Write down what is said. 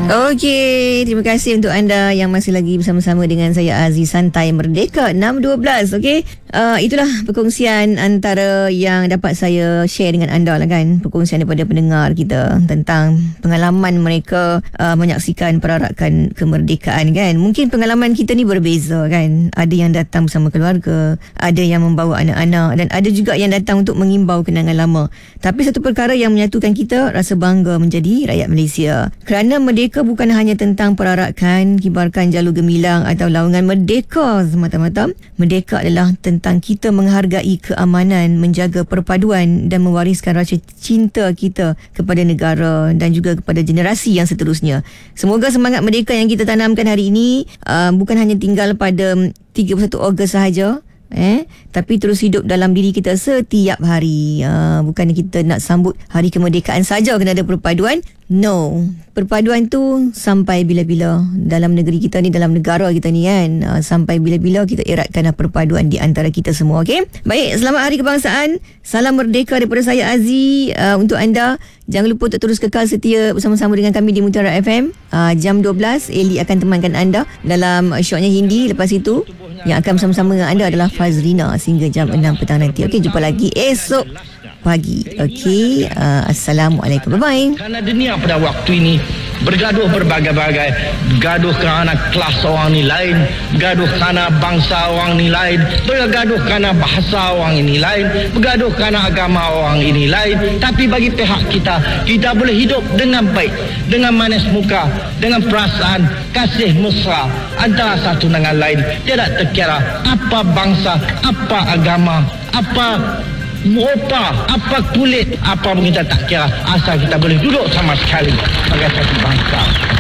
Okey, terima kasih untuk anda yang masih lagi bersama-sama dengan saya Aziz Santai Merdeka 612. Okey, itulah perkongsian antara yang dapat saya share dengan anda lah kan. Perkongsian daripada pendengar kita tentang pengalaman mereka menyaksikan perarakan kemerdekaan kan. Mungkin pengalaman kita ni berbeza kan. Ada yang datang bersama keluarga, ada yang membawa anak-anak, dan ada juga yang datang untuk mengimbau kenangan lama. Tapi satu perkara yang menyatukan kita, rasa bangga menjadi rakyat Malaysia. Kerana merdeka bukan hanya tentang perarakan, kibarkan jalur gemilang atau laungan merdeka semata-mata. Merdeka adalah tentang kita menghargai keamanan, menjaga perpaduan dan mewariskan rasa cinta kita kepada negara dan juga kepada generasi yang seterusnya. Semoga semangat merdeka yang kita tanamkan hari ini bukan hanya tinggal pada 31 Ogos sahaja, tapi terus hidup dalam diri kita setiap hari. Bukan kita nak sambut hari kemerdekaan saja kena ada perpaduan. No, perpaduan tu sampai bila-bila dalam negeri kita ni, dalam negara kita ni kan. Sampai bila-bila kita eratkan perpaduan di antara kita semua. Okay? Baik, selamat Hari Kebangsaan. Salam merdeka daripada saya Aziz. Untuk anda, jangan lupa untuk terus kekal setia bersama-sama dengan kami di Mutiara FM. Jam 12 Eli akan temankan anda dalam shotnya Hindi. Lepas itu yang akan bersama-sama dengan anda adalah Fazrina sehingga jam 6 petang nanti. Okey, jumpa lagi esok pagi. Okey, Assalamualaikum. Bye-bye. Kerana dunia pada waktu ini bergaduh berbagai-bagai. Bergaduh kerana kelas orang ni lain, bergaduh kerana bangsa orang ni lain, bergaduh kerana bahasa orang ini lain, bergaduh kerana agama orang ini lain. Tapi bagi pihak kita, kita boleh hidup dengan baik, dengan manis muka, dengan perasaan kasih mesra antara satu dengan lain. Tidak terkira apa bangsa, apa agama, apa rupa, apa kulit, apa pun kita tak kira, asal kita boleh duduk sama sekali sebagai satu bangsa.